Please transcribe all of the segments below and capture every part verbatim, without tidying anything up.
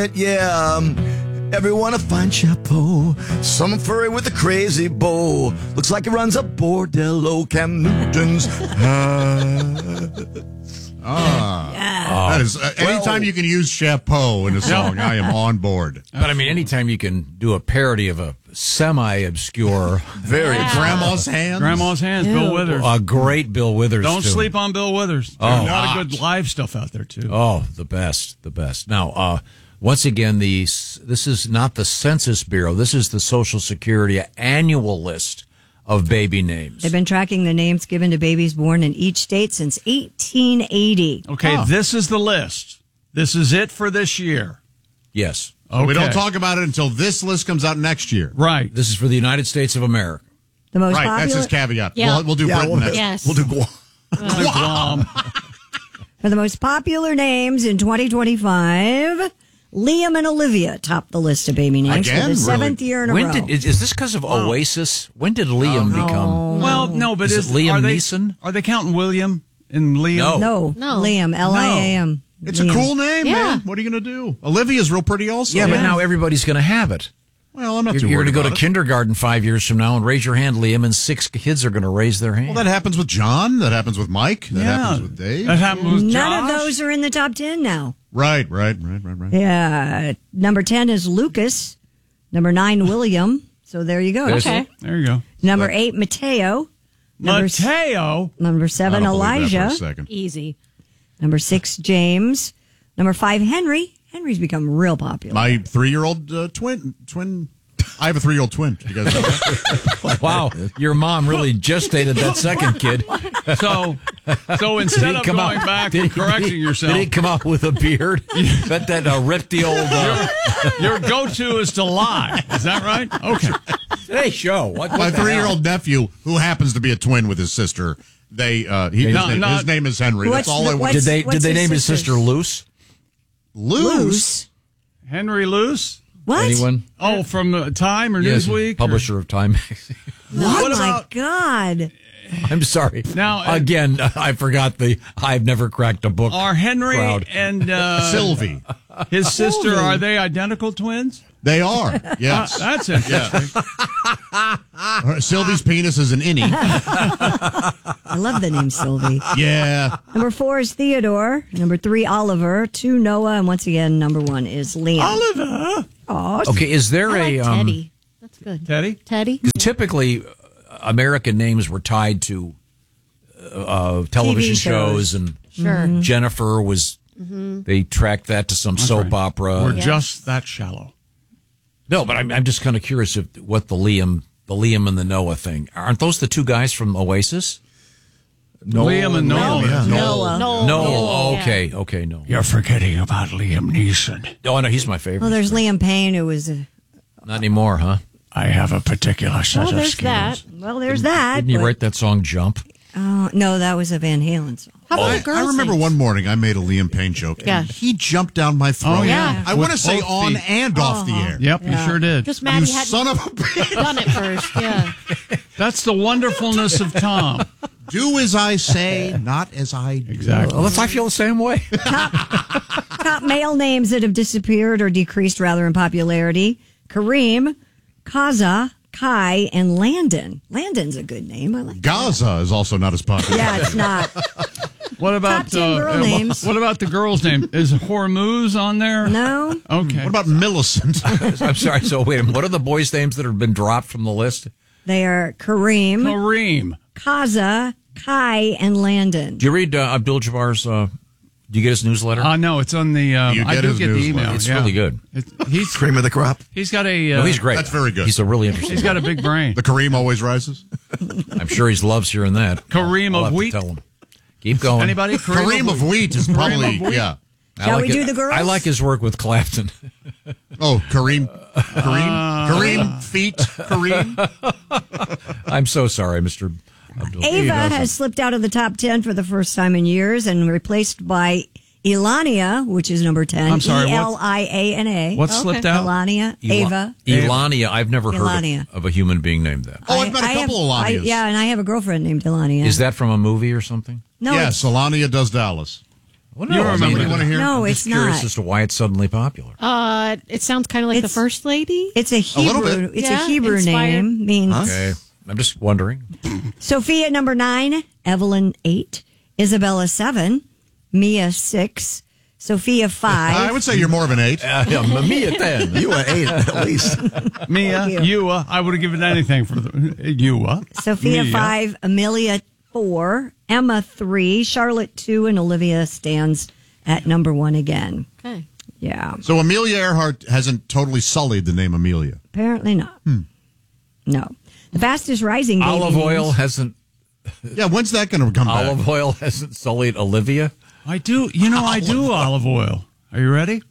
Yeah, um, everyone a fine chapeau. Some furry with a crazy bow. Looks like he runs a bordello. Cam Newton's house. Ah, Yeah. that is uh, anytime Well- you can use chapeau in a song, I am on board. But I mean, anytime you can do a parody of a semi-obscure, very Yeah. Grandma's hands. Grandma's hands, Ew. Bill Withers. a great Bill Withers. Don't tune. sleep on Bill Withers. Oh. There's a lot Not. of good live stuff out there, too. Oh, the best, the best. Now, uh, once again, the this is not the Census Bureau. This is the Social Security annual list of baby names. They've been tracking the names given to babies born in each state since eighteen eighty. Okay, Oh. this is the list. This is it for this year. Yes, Okay. We don't talk about it until this list comes out next year. Right. this is for the United States of America. The most Right, popular that's his caveat. Yeah. We'll, we'll do Yeah, Britain we'll, next. Yes. we'll do Guam. Guam. for the most popular names in twenty twenty-five. Liam and Olivia topped the list of baby names Again? for the seventh Really? year in a When row. did is, is this because of Oasis? When did Liam become? Well, no, but Is is, it Liam are they, Neeson? Are they counting William and Liam? No. no, No. Liam, L I A M. It's a Liam. cool name, Yeah. man. What are you going to do? Olivia's real pretty also. Yeah, but now everybody's going to have it. Well, I'm not You're, too you're going worried to go to about it. kindergarten five years from now and raise your hand, Liam, and six kids are going to raise their hand. Well, that happens with John. That happens with Mike. That Yeah. happens with Dave. That happened with None Josh. of those are in the top ten now. Right, right, right, right, right. Yeah. Number ten is Lucas. Number nine, William. So there you go. There's Okay. There you go. Number eight, Mateo. Number, s- Mateo. number I seven, don't believe that Elijah. for a second. Easy. Number six, James. Number five, Henry. Henry's become real popular. My three-year-old uh, twin, twin. I have a three-year-old twin. You guys know that? Wow, your mom really gestated that second kid. So, so instead of going out, back did and he- correcting did he, yourself, Did he come out with a beard? Bet that uh, ripped the old uh, your go-to is to lie. Is that right? Okay. Today show. What, My what the hell? three-year-old nephew, who happens to be a twin with his sister, they uh, he, his, No, name, not- his name is Henry. What's That's all the- I want. what's- Did they what's did they his name his sister's? sister Luce? Loose. Henry Luce? What? Anyone? Oh, from uh, Time or Yes, Newsweek? or- publisher of Time magazine. Oh, What my about- God. I'm sorry. Now, uh, again, I forgot the I've never cracked a book. Are Henry crowd. and uh, Sylvie. his sister, are they identical twins? They are. Uh, Yes. that's interesting. Uh, Sylvie's penis is an innie. I love the name Sylvie. Yeah. Number four is Theodore. Number three, Oliver. Two, Noah. And once again, number one is Liam. Oliver. Oh, Okay, is there I a like um, Teddy. That's good. Teddy? Teddy? typically uh, American names were tied to uh, television T V shows. shows, and Sure. Jennifer was. They tracked that to some soap right. opera. We're Yeah. just that shallow. No, but I'm, I'm just kind of curious if what the Liam, the Liam and the Noah thing. Aren't those the two guys from Oasis? Liam and Noah. yeah. Noah. No. No, Yeah. okay, okay, no. You're forgetting about Liam Neeson. Oh, no, he's my favorite. well, there's Liam Payne, who was. Uh, Not anymore, huh? I have a particular set Well, of there's skills. that. well, there's that. Didn't he but- write that song "Jump"? Oh, no, that was a Van Halen song. How about I, the girls? I remember names? one morning I made a Liam Payne joke, and Yeah. he jumped down my throat. Oh, yeah. I With want to say both on feet. and off the air. Yep, you sure did. Just You Maddie hadn't son of a bitch. done it first. Yeah. That's the wonderfulness of Tom. Do as I say, not as I do. Exactly. Well, I feel the same way. Top male names that have disappeared or decreased rather in popularity: Kareem, Kaza, Kai, and Landon. Landon's a good name. I like that. Gaza is also not as popular. Yeah, it's not. What about Top ten girl uh, names. What about the girl's name? Is Hormuz on there? No. Okay. What about Millicent? I'm sorry. So wait a minute. What are the boys' names that have been dropped from the list? They are Kareem, Kareem? Kaza, Kai, and Landon. Do you read uh, Abdul Jabbar's? Uh, do you get his newsletter? Uh, no, it's on the. Um, You I get do his get the newsletter. email. It's yeah. really good. It, he's Cream of the crop. he's got a. Uh, no, he's great. That's very good. He's a really interesting. He's got a big brain. The Kareem always rises. I'm sure he loves hearing that. Kareem I'll of have to wheat? Tell him. Keep going. Anybody? Kareem of wheat is probably, of wheat? yeah. I Shall like we it- do the girls? I like his work with Clapton. Oh, Kareem. Kareem? Kareem feet? Kareem? I'm so sorry, Mister Abdul. Ava has slipped out of the top ten for the first time in years and replaced by Elania, which is number ten. I'm sorry, E what- L I A N A. What slipped out? Elania. Ela- Ava. Elania. I've never heard Elania. of, of a human being named that. Oh, I've met a I couple have, of I- Elanias. Yeah, and I have a girlfriend named Elania. Is that from a movie or something? No, Yes, Elania does Dallas. Well, You I remember mean, what you want to hear? No, I'm it's just curious not. as to why it's suddenly popular. Uh, it sounds kind of like It's- the first lady. It's a little Hebrew. bit. It's Yeah, a Hebrew inspired. name. Means Okay, I'm just wondering. Sophia number nine, Evelyn eight, Isabella seven, Mia six, Sophia five. I would say you're more of an eight. Uh, yeah, me at ten. You were eight at least. Mia, you. Ewa. I would have given anything for the Ewa. Sophia Mia. five, Amelia four, Emma three, Charlotte two, and Olivia stands at number one again. Okay. Yeah, So Amelia Earhart hasn't totally sullied the name Amelia. apparently not. No, the fastest rising baby Olive oil names- hasn't. Yeah, when's that going to come back? Olive oil hasn't sullied Olivia. I do. You know, I do olive oil. Are you ready?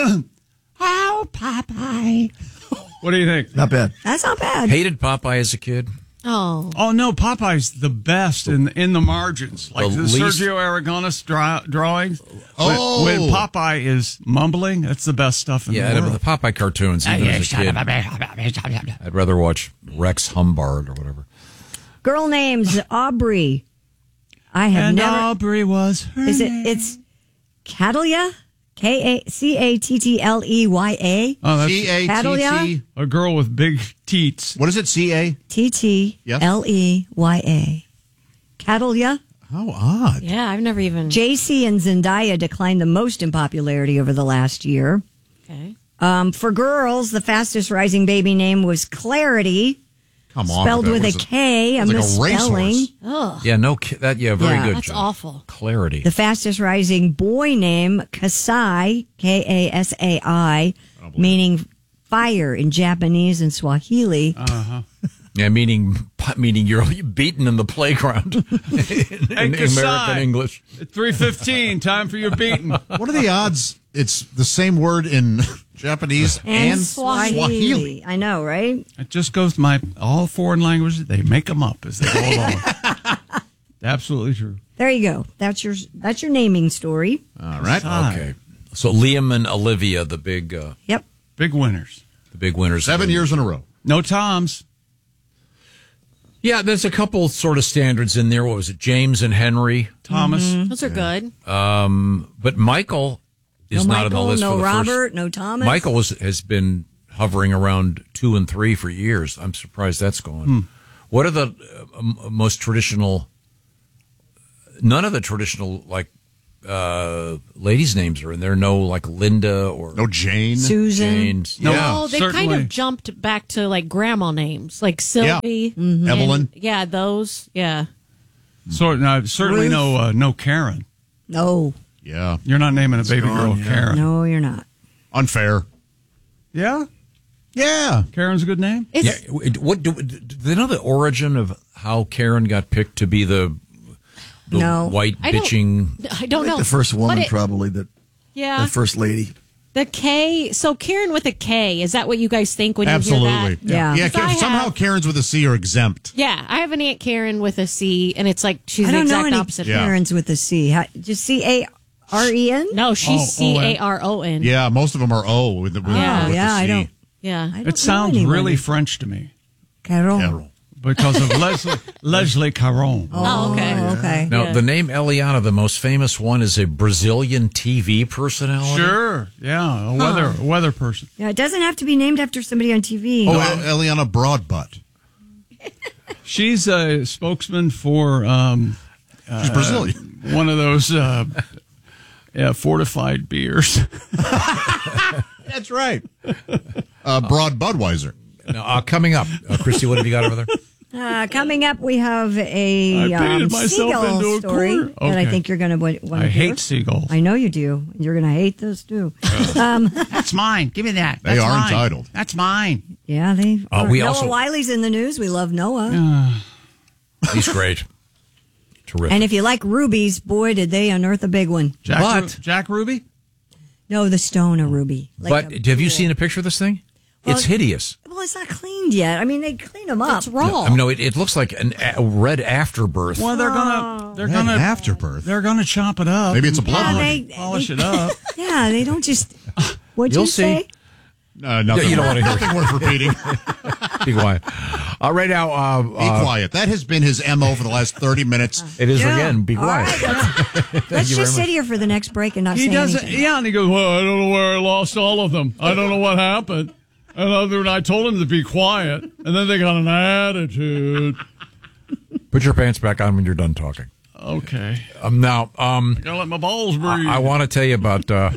Oh, Popeye. What do you think? Not bad. That's not bad. Hated Popeye as a kid. Oh. Oh no, Popeye's the best in in the margins, like The the, least- Sergio Aragonis draw, drawings. Oh. when, when Popeye is mumbling, that's the best stuff in Yeah, the the, world. the Popeye cartoons. Even as a kid, I'd rather watch Rex Humbard or whatever. Girl names Aubrey. I have And never. Aubrey was her Is it? name. It's Catalia. K A C A T T L E Y A. Oh, that's C A T T. a girl with big teats. What is it? C A? T T L E Y A. Catalia. How odd. Yeah, I've never even. J C and Zendaya declined the most in popularity over the last year. Okay. Um, for girls, the fastest rising baby name was Clarity, Come on. spelled that with a was K, a sounds like a misspelling. racehorse. Oh, Yeah, no, ki- that yeah, very Yeah. good. that's John. awful. Clarity. The fastest rising boy name, Kasai, K A S A I, meaning fire in Japanese and Swahili. Yeah, meaning meaning you're beaten in the playground in, in Kasai. American English. three fifteen, time for your beating. What are the odds it's the same word in Japanese and, Swahili? I know, right? It just goes to my all foreign languages. They make them up as they go along. Absolutely true. There you go. That's your that's your naming story. All right. Okay, so Liam and Olivia, the big uh, Yep. Big winners. the big winners. Seven years in a row. No Toms. Yeah, there's a couple sort of standards in there. What was it, James and Henry? Thomas. those are good. But Michael is no not on the Michael, list no for the Robert, first. no Thomas. Michael was, has been hovering around two and three for years. I'm surprised that's gone. Hmm. What are the uh, m- most traditional? None of the traditional like uh, ladies' names are in there. No, like Linda or No Jane. Susan. Jane's. No. Yeah. Oh, they kind certainly. of jumped back to like grandma names, like Sylvie, and- Evelyn. yeah, those. Yeah. So, no, certainly Ruth. no uh, no Karen. No, Yeah. You're not naming a baby girl Karen. no, you're not. Unfair. Yeah? Yeah. Karen's a good name? Is Yeah, it- what do, do they know the origin of how Karen got picked to be the, the No. white I don't- bitching? I don't know. The first woman, But it- probably, that Yeah. the first lady. The K. So Karen with a K. Is that what you guys think when you Absolutely. hear that? Yeah. Yeah. Because I Somehow have- Karens with a C are exempt. Yeah. I have an Aunt Karen with a C, and it's like she's I the don't know exact any opposite. Yeah. Karens with a C. How, just C A R E N. No, she's Oh, C O N. A R O N. Yeah. Most of them are O with the, with, Yeah. with yeah, the C. I don't. Yeah. I don't It sounds know really anybody. French to me Carol. Carol. because of Leslie Leslie Caron. Oh, okay. Oh, okay. Now, Yeah. the name Eliana, the most famous one, is a Brazilian T V personality. Sure. Yeah. A weather a weather person. Yeah, it doesn't have to be named after somebody on T V. Oh, El- Eliana Broadbutt. She's a spokesman for um, She's Brazilian. one of those uh, yeah, fortified beers. That's right. Uh, Broad Budweiser. Now, uh, coming up, uh, Christy, what have you got over there? Uh, coming up, we have a I um, painted myself seagull into a story corner. that I Okay. think you're going to want to I hate seagulls. I know you do. You're going to hate this too. That's mine. Give me that. They are entitled. That's mine. Yeah, they. Uh, are. we Noah also- Wiley's in the news. We love Noah. He's great. Terrific. And if you like rubies, boy, did they unearth a big one. Jack, But- Ru- Jack Ruby? No, the stone of ruby. Like but a have you pool. seen a picture of this thing? Well, It's hideous. Well, it's not cleaned yet. I mean, they clean them up. It's raw. I mean, no, it, it looks like an, a red afterbirth. Well, they're gonna they're Red gonna afterbirth. They're gonna chop it up. Maybe it's a blood Yeah, money. they- polish they- it up. Yeah, they don't just. What'd You'll you see. say? Uh, nothing, Yeah, you don't want to hear nothing worth repeating. Be quiet. Uh, right now, uh, Be uh, quiet. That has been his M O for the last thirty minutes. it is Yeah. again. Be All quiet. right, let's let's you very just sit much. here for the next break and not He say doesn't. anything. Yeah, and he goes, "Well, I don't know where I lost all of them. I don't know what happened." And other than I told him to be quiet, and then they got an attitude. Put your pants back on when you're done talking. Okay, Um, now, um, gotta let my balls breathe. I, I want to tell you about uh,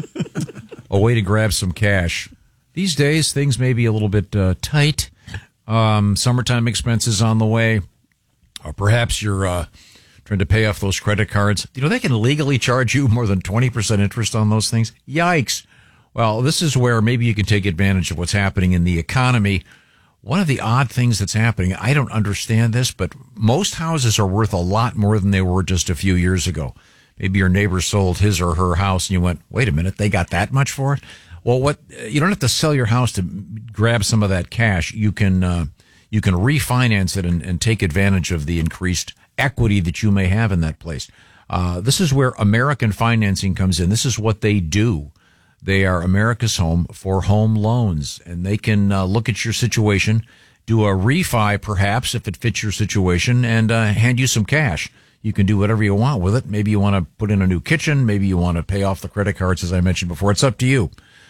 a way to grab some cash. These days, things may be a little bit uh, tight. Um, summertime expenses on the way, or perhaps you're uh, trying to pay off those credit cards. You know, they can legally charge you more than twenty percent interest on those things. Yikes. Well, this is where maybe you can take advantage of what's happening in the economy. One of the odd things that's happening, I don't understand this, but most houses are worth a lot more than they were just a few years ago. Maybe your neighbor sold his or her house and you went, wait a minute, they got that much for it? Well, what you don't have to sell your house to grab some of that cash. You can uh, you can refinance it and, and take advantage of the increased equity that you may have in that place. Uh, this is where American Financing comes in. This is what they do. They are America's home for home loans, and they can uh, look at your situation, do a refi perhaps if it fits your situation, and uh, hand you some cash. You can do whatever you want with it. Maybe you want to put in a new kitchen. Maybe you want to pay off the credit cards, as I mentioned before. It's up to you.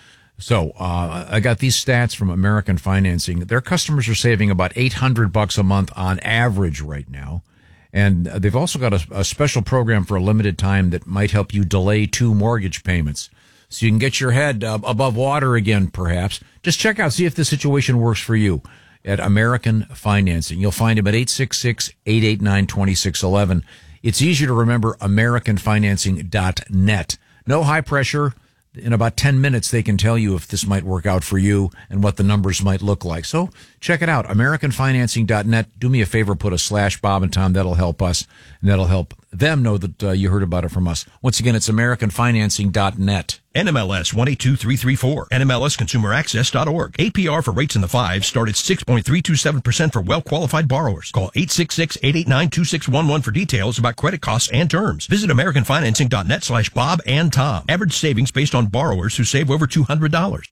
So uh, I got these stats from American Financing. Their customers are saving about eight hundred bucks a month on average right now. And they've also got a, a special program for a limited time that might help you delay two mortgage payments. So you can get your head uh, above water again, perhaps. Just check out, see if the situation works for you at American Financing. You'll find them at eight six six, eight eight nine, two six one one. It's easier to remember, american financing dot net. No high pressure. In about ten minutes, they can tell you if this might work out for you and what the numbers might look like. So check it out, american financing dot net. Do me a favor, put a slash Bob and Tom. That'll help us, and that'll help them know that uh, you heard about it from us. Once again, it's american financing dot net. N M L S one eight two three three four. N M L S consumer access dot org. A P R for rates in the fives start at six point three two seven percent for well-qualified borrowers. Call eight six six, eight eight nine, two six one one for details about credit costs and terms. Visit american financing dot net slash Bob and Tom. Average savings based on borrowers who save over two hundred dollars.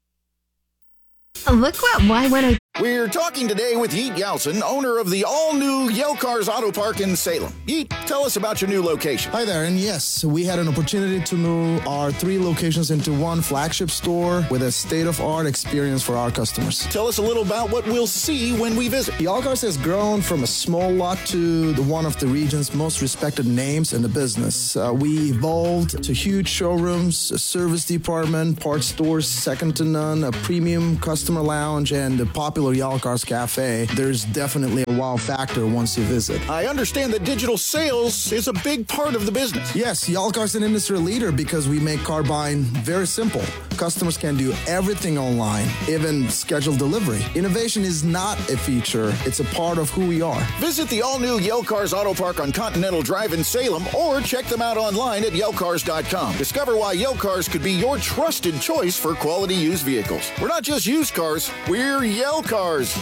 Look what Y one oh. We're talking today with Yeet Yeltsin, owner of the all-new Yale Cars Auto Park in Salem. Yeet, tell us about your new location. Hi there, and yes, we had an opportunity to move our three locations into one flagship store with a state-of-art experience for our customers. Tell us a little about what we'll see when we visit. Yale Cars has grown from a small lot to the one of the region's most respected names in the business. Uh, we evolved to huge showrooms, a service department, parts stores second to none, a premium customer lounge, and a popular Yale Cars Cafe. There's definitely a wow factor once you visit. I understand that digital sales is a big part of the business. Yes, Yale Cars is an industry leader because we make car buying very simple. Customers can do everything online, even schedule delivery. Innovation is not a feature, it's a part of who we are. Visit the all-new Yale Cars Auto Park on Continental Drive in Salem or check them out online at yale cars dot com. Discover why Yale Cars could be your trusted choice for quality used vehicles. We're not just used cars, we're Yale Cars.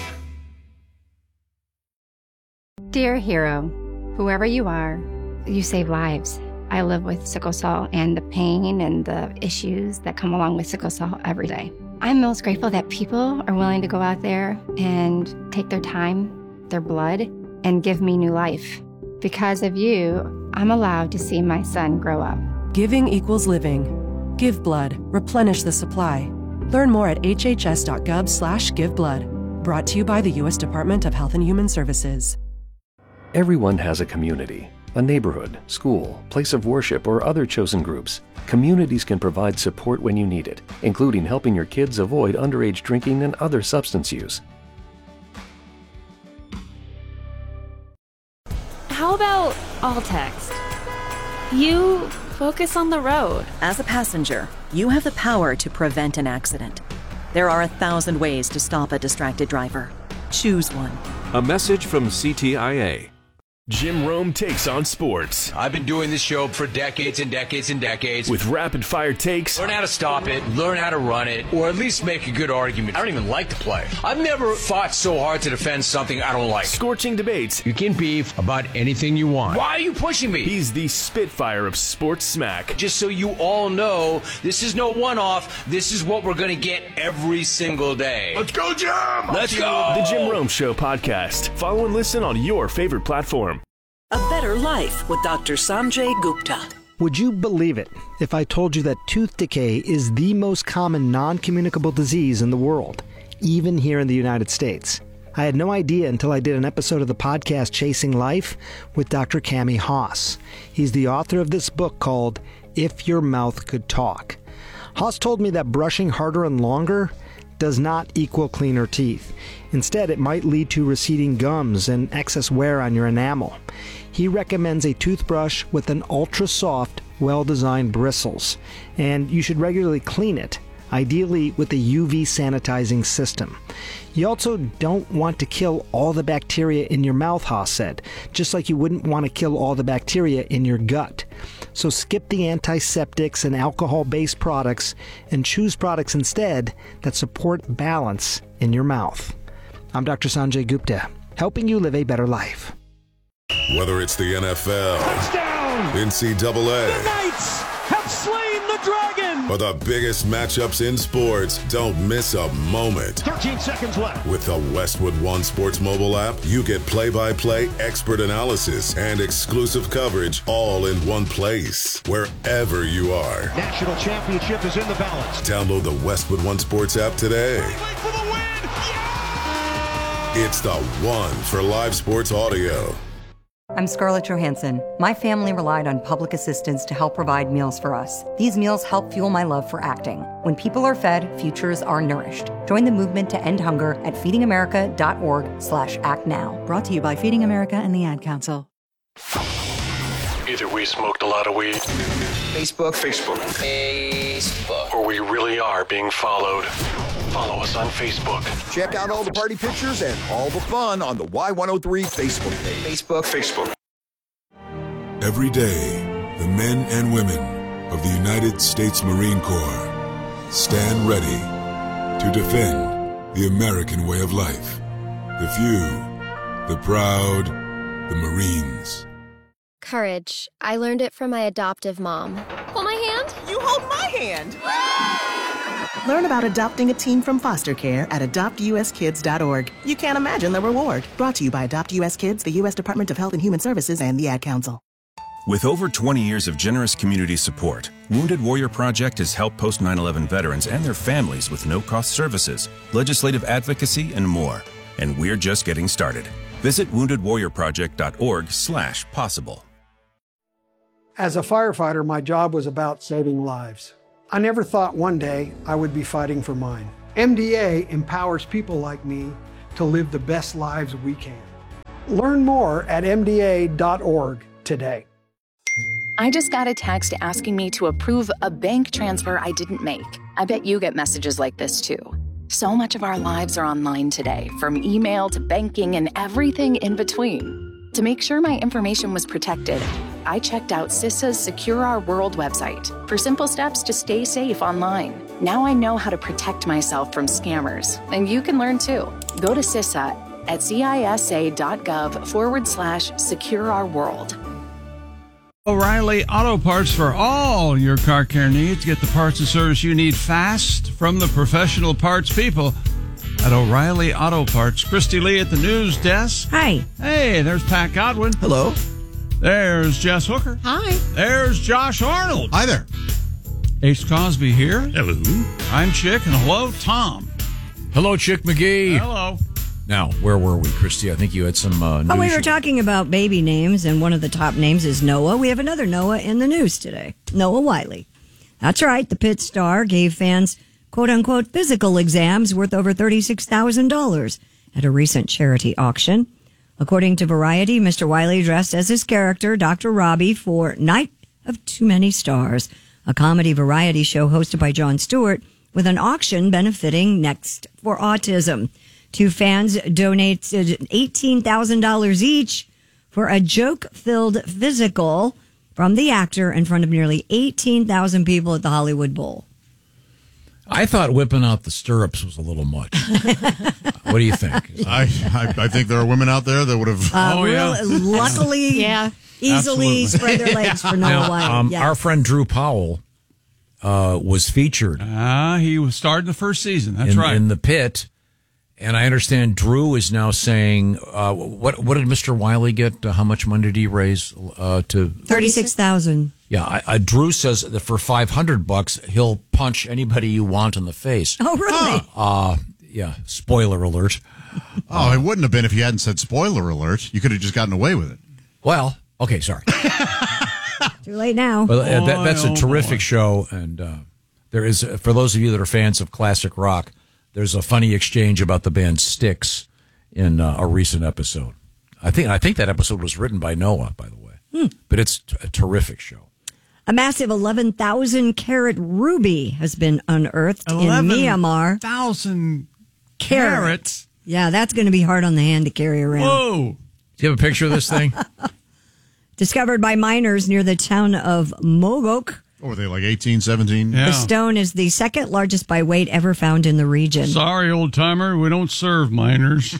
Dear hero, whoever you are, you save lives. I live with sickle cell and the pain and the issues that come along with sickle cell every day. I'm most grateful that people are willing to go out there and take their time, their blood, and give me new life. Because of you, I'm allowed to see my son grow up. Giving equals living. Give blood. Replenish the supply. Learn more at h h s dot gov slash give blood. Brought to you by the U S Department of Health and Human Services. Everyone has a community, a neighborhood, school, place of worship, or other chosen groups. Communities can provide support when you need it, including helping your kids avoid underage drinking and other substance use. How about all text? You focus on the road. As a passenger, you have the power to prevent an accident. There are a thousand ways to stop a distracted driver. Choose one. A message from C T I A. Jim Rome takes on sports. I've been doing this show for decades and decades and decades. With rapid-fire takes. Learn how to stop it, learn how to run it, or at least make a good argument. I don't even like to play. I've never fought so hard to defend something I don't like. Scorching debates. You can beef about anything you want. Why are you pushing me? He's the Spitfire of sports smack. Just so you all know, this is no one-off. This is what we're going to get every single day. Let's go, Jim! Let's go! The Jim Rome Show podcast. Follow and listen on your favorite platform. A Better Life with Doctor Sanjay Gupta. Would you believe it if I told you that tooth decay is the most common non-communicable disease in the world, even here in the United States? I had no idea until I did an episode of the podcast Chasing Life with Doctor Cami Haas. He's the author of this book called If Your Mouth Could Talk. Haas told me that brushing harder and longer does not equal cleaner teeth. Instead, it might lead to receding gums and excess wear on your enamel. He recommends a toothbrush with an ultra-soft, well-designed bristles, and you should regularly clean it, ideally with a U V sanitizing system. You also don't want to kill all the bacteria in your mouth, Haas said, just like you wouldn't want to kill all the bacteria in your gut. So skip the antiseptics and alcohol-based products and choose products instead that support balance in your mouth. I'm Doctor Sanjay Gupta, helping you live a better life. Whether it's the N F L, touchdown, N C double A, the Knights have slain the dragon, or the biggest matchups in sports, don't miss a moment. thirteen seconds left. With the Westwood One Sports mobile app, you get play-by-play expert analysis and exclusive coverage all in one place, wherever you are. National championship is in the balance. Download the Westwood One Sports app today. For the win. Yeah! It's the one for live sports audio. I'm Scarlett Johansson. My family relied on public assistance to help provide meals for us. These meals help fuel my love for acting. When people are fed, futures are nourished. Join the movement to end hunger at feedingamerica.org slash act now. Brought to you by Feeding America and the Ad Council. Either we smoked a lot of weed. Facebook. Facebook. Facebook. Or we really are being followed. Follow us on Facebook. Check out all the party pictures and all the fun on the Y one oh three Facebook page. Facebook. Facebook. Every day, the men and women of the United States Marine Corps stand ready to defend the American way of life. The few, the proud, the Marines. Courage. I learned it from my adoptive mom. Hold my hand. You hold my hand. Learn about adopting a teen from foster care at adopt u s kids dot org. You can't imagine the reward. Brought to you by Adopt U S Kids, the U S Department of Health and Human Services, and the Ad Council. With over twenty years of generous community support, Wounded Warrior Project has helped post nine eleven veterans and their families with no-cost services, legislative advocacy, and more. And we're just getting started. Visit wounded warrior project dot org slash possible. As a firefighter, my job was about saving lives. I never thought one day I would be fighting for mine. M D A empowers people like me to live the best lives we can. Learn more at M D A dot org today. I just got a text asking me to approve a bank transfer I didn't make. I bet you get messages like this too. So much of our lives are online today, from email to banking and everything in between. To make sure my information was protected, I checked out CISA's Secure Our World website for simple steps to stay safe online. Now I know how to protect myself from scammers, and you can learn too. Go to CISA at cisa.gov forward slash secure our world. O'Reilly Auto Parts for all your car care needs. Get the parts and service you need fast from the professional parts people at O'Reilly Auto Parts. Christy Lee at the news desk. Hi. Hey, there's Pat Godwin. Hello. There's Jess Hooker. Hi. There's Josh Arnold. Hi there. Ace Cosby here. Hello. I'm Chick, and hello, Tom. Hello, Chick McGee. Hello. Now, where were we, Christy? I think you had some uh, news. Oh, we were talking about baby names, and one of the top names is Noah. We have another Noah in the news today. Noah Wiley. That's right. The Pitt Star gave fans quote-unquote physical exams worth over thirty-six thousand dollars at a recent charity auction. According to Variety, Mister Wiley dressed as his character, Doctor Robbie, for Night of Too Many Stars, a comedy variety show hosted by Jon Stewart, with an auction benefiting Next for Autism. Two fans donated eighteen thousand dollars each for a joke-filled physical from the actor in front of nearly eighteen thousand people at the Hollywood Bowl. I thought whipping out the stirrups was a little much. What do you think? I, I I think there are women out there that would have. Uh, Oh, yeah. real- luckily, Yeah. easily Absolutely. spread their legs for Noah Now, Wiley. um, Yes. Our friend Drew Powell uh, was featured Ah, he was starting the first season. That's in, right. in the pit, and I understand Drew is now saying, uh, "What what did Mister Wiley get? Uh, how much money did he raise uh, to?" thirty-six thousand. Yeah, I, I, Drew says that for five hundred bucks, he'll punch anybody you want in the face. Oh, really? Uh, yeah. Spoiler alert. Oh, it wouldn't have been if you hadn't said spoiler alert. You could have just gotten away with it. Well, okay, sorry. Too late now. Well, uh, that, that's a Oh, terrific boy. show, and uh, there is, uh, for those of you that are fans of classic rock, there's a funny exchange about the band Styx in uh, a recent episode. I think I think that episode was written by Noah, by the way, Hmm. but it's t- a terrific show. A massive eleven thousand carat ruby has been unearthed in Myanmar. Thousand Carat. carats. Yeah, that's going to be hard on the hand to carry around. Whoa. Do you have a picture of this thing? Discovered by miners near the town of Mogok. What were they, like eighteen, seventeen? Yeah. The stone is the second largest by weight ever found in the region. Sorry, old timer. We don't serve miners.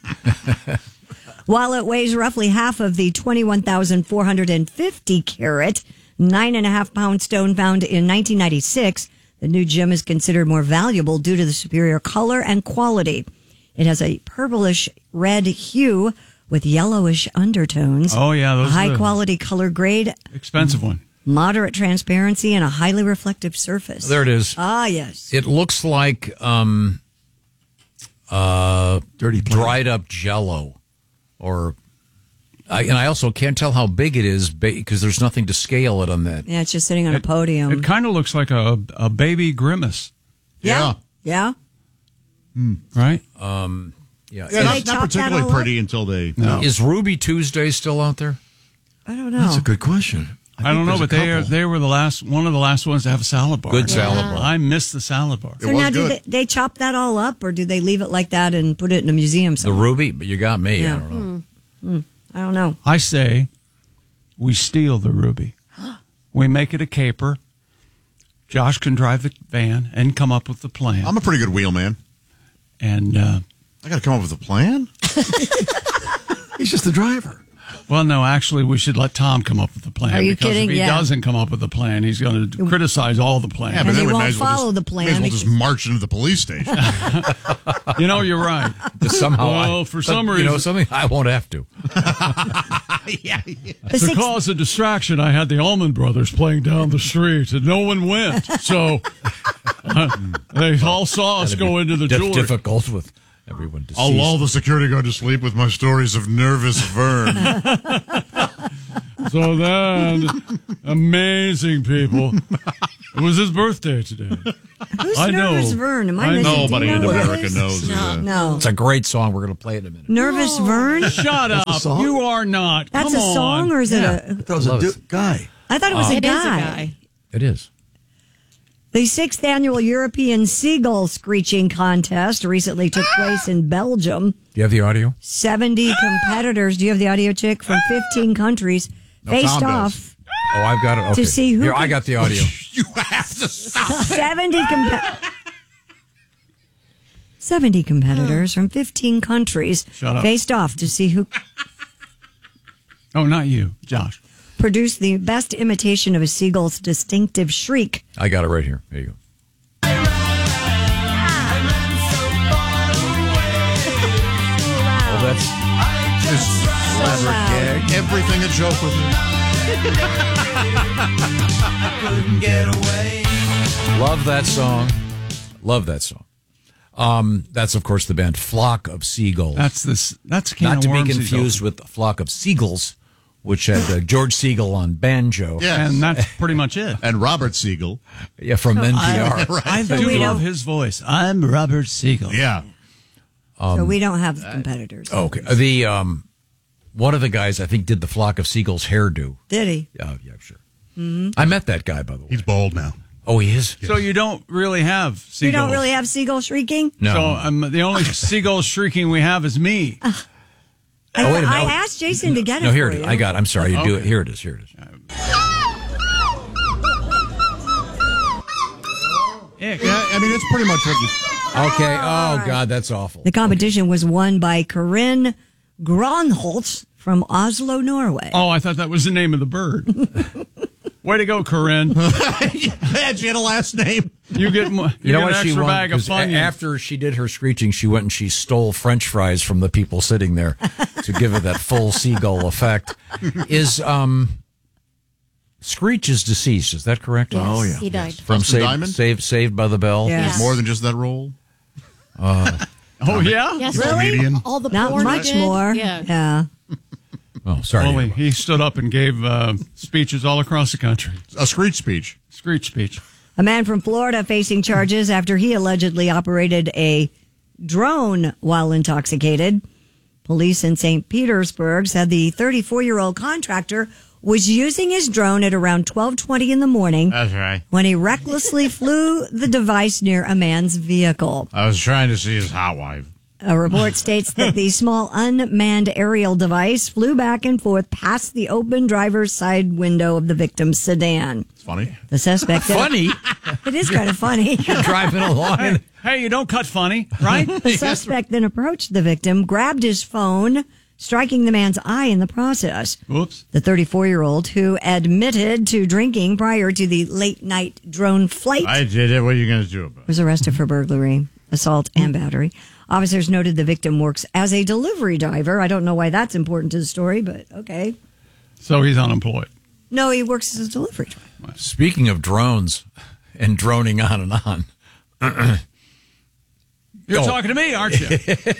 While it weighs roughly half of the twenty-one thousand four hundred fifty carat, nine and a half pound stone found in nineteen ninety-six, the new gem is considered more valuable due to the superior color and quality. It has a purplish red hue with yellowish undertones. Oh, yeah, those a are high the- quality color grade, Expensive one. moderate transparency, and a highly reflective surface. There it is. Ah, yes. It looks like um, uh, dirty, dried up Jello, or I, and I also can't tell how big it is because there's nothing to scale it on that. Yeah, it's just sitting on a podium. It kind of looks like a, a baby grimace. Yeah. Yeah. Right? Um, yeah. Yeah, they not, chop not that particularly all up? pretty until they. No. Is Ruby Tuesday still out there? I don't know. That's a good question. I, don't know, think but there's they a are, couple. they were the last one of the last ones to have a salad bar. Good salad bar. I missed the salad bar. So now, do they, they chop that all up, or do they leave it like that and put it in a museum The somewhere? Ruby, but you got me. Yeah. I don't know. Hmm. I don't know. I say we steal the ruby. We make it a caper. Josh can drive the van and come up with the plan. I'm a pretty good wheelman. And uh, I got to come up with a plan. He's just the driver. well, no, actually, we should let Tom come up with the plan. Are you because kidding? if he Yeah. doesn't come up with the plan, he's going to criticize all the plans. Yeah, but And then they we won't may as well follow just, the plan May as well just because- march into the police station. You know, you're right. Somehow, Well, I, for some you know reason- something, I won't have to. yeah, yeah. The To six- cause a distraction, I had the Allman Brothers playing down the street, and no one went. So uh, they all saw us go into the Dif- door. difficult with everyone deceased. I'll lull the security guard to sleep with my stories of nervous Vern. So then, amazing people. It was his birthday today. Who's I know. Nervous Vern? Am I, I missing? know. Do you Nobody know in who that America is? knows who that is. No. It's a great song. We're going to play it in a minute. Nervous Vern? Shut up. song? You are not. That's Come a song, on. or is it Yeah, a? that was a Love du- it. guy. I thought it was a, It is guy. a guy. It is. The sixth annual European Seagull Screeching Contest recently took place in Belgium. Do you have the audio? seventy competitors. Do you have the audio, chick? From fifteen countries No, faced Tom off. does. Oh, I've got it. Okay. To see who Here, can- I got the audio. You have to stop. seventy comp- seventy competitors from fifteen countries Shut up. faced off to see who Oh, not you, Josh. produced the best imitation of a seagull's distinctive shriek. I got it right here. There you go. Oh, that's Just elaborate gag. Everything a joke with it. love that song. Love that song. Um, that's of course the band Flock of Seagulls. That's this. That's a can Not of to be worms he's confused opened. with Flock of Seagulls, which had uh, George Siegel on banjo. Yes. And that's pretty much it. And Robert Siegel. Yeah, from N P R. Right. I So do we love don't- his voice. I'm Robert Siegel. Yeah. so we don't have the competitors. Okay. The um, one of the guys I think did the Flock of Seagulls hairdo. Did he? Yeah, yeah, sure. Mm-hmm. I met that guy, by the way. He's bald now. Oh, he is. So you don't really have seagulls. You don't really have seagull shrieking? No. So um, the only seagull shrieking we have is me. I, Oh, wait a minute. I asked Jason to get it No, here for it is. you. I got it. I'm sorry. You do it. Okay. Here it is. Here it is. Yeah, I mean, it's pretty much what you. Okay. Oh, God, that's awful. The competition was won by Corinne Gronholtz from Oslo, Norway. Oh, I thought that was the name of the bird. Way to go, Corinne. Yeah, she had a last name. You get, mo- you You know get what an she extra won? bag of 'Cause a- Funyuns. after she did her screeching, she went and she stole French fries from the people sitting there to give it that full seagull effect. Is um, Screech is deceased? Is that correct? Yes, Oh, yeah. he died. From Dustin Saved, Diamond? Saved, Saved by the Bell. Yeah. Yes. More than just that role. Uh, Oh, yeah? Yes, Comedian. all the Not porn he much did. more. Yeah. Yeah. oh, sorry. Well, he, he stood up and gave uh, speeches all across the country. A screech speech. Screech speech. A man from Florida facing charges after he allegedly operated a drone while intoxicated. Police in Saint Petersburg said the thirty-four-year-old contractor was using his drone at around twelve twenty in the morning That's right. when he recklessly flew the device near a man's vehicle. I was trying to see his hot wife. A report states that the small unmanned aerial device flew back and forth past the open driver's side window of the victim's sedan. It's funny. The suspect... Funny? It is kind of funny. You're driving along. Hey, hey, you don't cut funny, right? The suspect then approached the victim, grabbed his phone, striking the man's eye in the process. Oops. The thirty-four-year-old, who admitted to drinking prior to the late-night drone flight, I did it. What are you going to do about it? was arrested for burglary, assault, and battery. Officers noted the victim works as a delivery driver. I don't know why that's important to the story, but okay. So he's unemployed. No, he works as a delivery driver. Speaking of drones and droning on and on. You're Oh. talking to me, aren't you?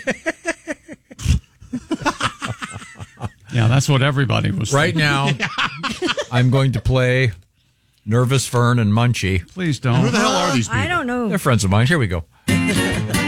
Yeah, that's what everybody was Right thinking. now, I'm going to play Nervous Fern and Munchie. Please don't. Who the hell are these people? I don't know. They're friends of mine. Here we go.